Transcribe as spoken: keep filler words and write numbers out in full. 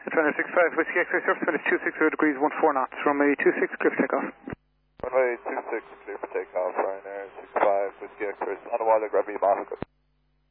Defender six five, Whiskey X-ray, surface wind is two six zero degrees, one four knots, runway two six, clear for takeoff. Runway two six, clear for takeoff, Ryanair six five, Whiskey X-ray, underwater, gravity, Monaco.